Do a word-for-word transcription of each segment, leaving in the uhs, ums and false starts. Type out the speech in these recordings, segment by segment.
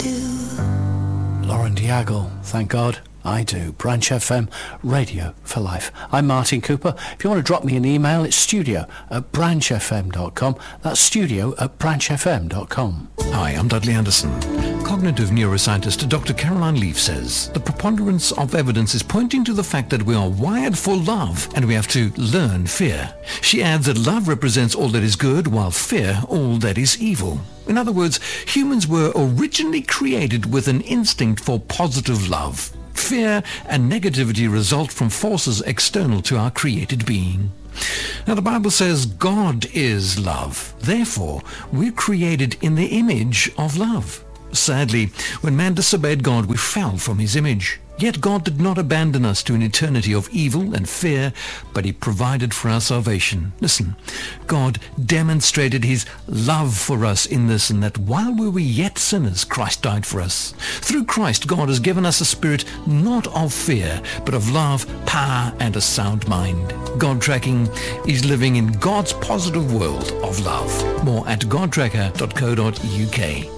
do. Lauren Diagle, thank God. I do. Branch F M, radio for life. I'm Martin Cooper. If you want to drop me an email, it's studio at branch f m dot com. That's studio at branch f m dot com. Hi, I'm Dudley Anderson. Cognitive neuroscientist Doctor Caroline Leaf says the preponderance of evidence is pointing to the fact that we are wired for love and we have to learn fear. She adds that love represents all that is good while fear all that is evil. In other words, humans were originally created with an instinct for positive love. Fear and negativity result from forces external to our created being. Now the Bible says God is love. Therefore, we're created in the image of love. Sadly, when man disobeyed God, we fell from his image. Yet God did not abandon us to an eternity of evil and fear, but he provided for our salvation. Listen, God demonstrated his love for us in this, and that while we were yet sinners, Christ died for us. Through Christ, God has given us a spirit not of fear, but of love, power, and a sound mind. God Tracking is living in God's positive world of love. More at god tracker dot co dot u k.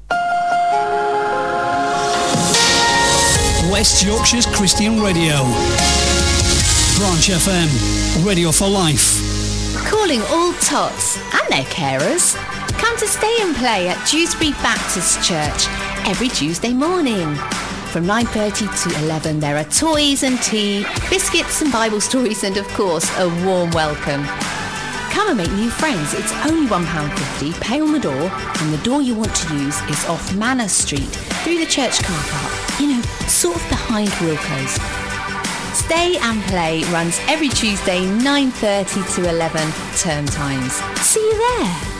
West Yorkshire's Christian Radio. Branch F M, radio for life. Calling all tots and their carers. Come to Stay and Play at Dewsbury Baptist Church every Tuesday morning. From nine thirty to eleven there are toys and tea, biscuits and Bible stories, and of course a warm welcome. Come and make new friends. It's only one pound fifty, pay on the door, and the door you want to use is off Manor Street through the church car park. You know, sort of behind Wilco's. Stay and Play runs every Tuesday nine thirty to eleven term times. See you there.